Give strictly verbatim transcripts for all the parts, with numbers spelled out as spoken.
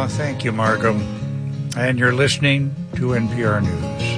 Oh, thank you, Markham. And you're listening to N P R News.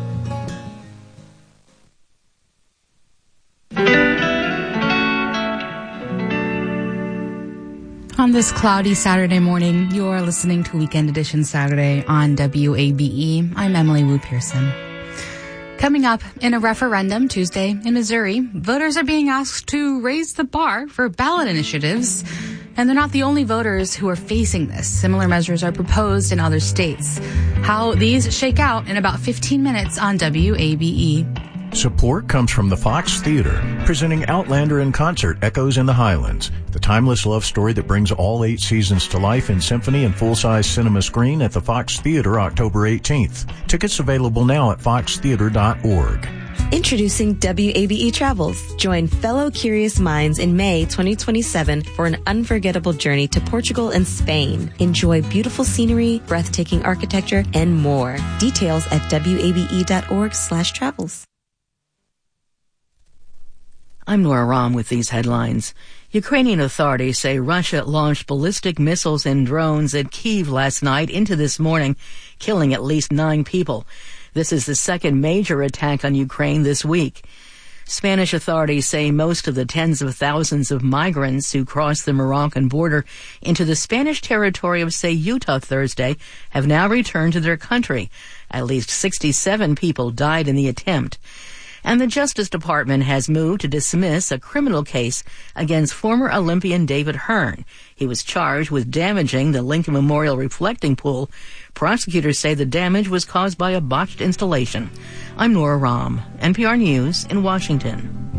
On this cloudy Saturday morning, you're listening to Weekend Edition Saturday on W A B E. I'm Emily Wu Pearson. Coming up, in a referendum Tuesday in Missouri, voters are being asked to raise the bar for ballot initiatives. And they're not the only voters who are facing this. Similar measures are proposed in other states. How these shake out in about fifteen minutes on W A B E. Support comes from the Fox Theater, presenting Outlander in concert, Echoes in the Highlands, the timeless love story that brings all eight seasons to life in symphony and full-size cinema screen at the Fox Theater October eighteenth. Tickets available now at fox theater dot org. Introducing W A B E Travels. Join fellow curious minds in May twenty twenty-seven for an unforgettable journey to Portugal and Spain. Enjoy beautiful scenery, breathtaking architecture, and more. Details at W A B E dot org slash travels. I'm Nora Rahm with these headlines. Ukrainian authorities say Russia launched ballistic missiles and drones at Kyiv last night into this morning, killing at least nine people. This is the second major attack on Ukraine this week. Spanish authorities say most of the tens of thousands of migrants who crossed the Moroccan border into the Spanish territory of Ceuta Thursday have now returned to their country. At least sixty-seven people died in the attempt. And the Justice Department has moved to dismiss a criminal case against former Olympian David Hearn. He was charged with damaging the Lincoln Memorial reflecting pool. Prosecutors say the damage was caused by a botched installation. I'm Nora Rahm, N P R News in Washington.